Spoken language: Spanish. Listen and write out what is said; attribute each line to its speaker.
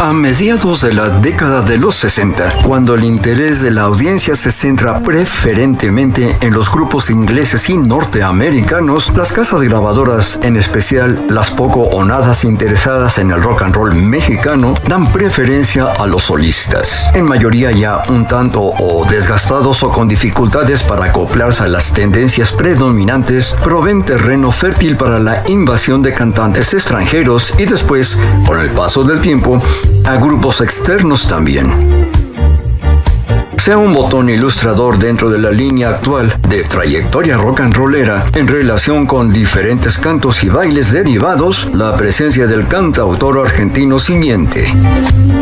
Speaker 1: A mediados de la década de los 60, cuando el interés de la audiencia se centra preferentemente en los grupos ingleses y norteamericanos, las casas grabadoras, en especial las poco o nada interesadas en el rock and roll mexicano, dan preferencia a los solistas, en mayoría ya un tanto o desgastados o con dificultades para acoplarse a las tendencias predominantes, proveen terreno fértil para la invasión de cantantes extranjeros y después, con el paso del tiempo, a grupos externos también. Sea un botón ilustrador dentro de la línea actual de trayectoria rock and rollera en relación con diferentes cantos y bailes derivados, la presencia del cantautor argentino siguiente.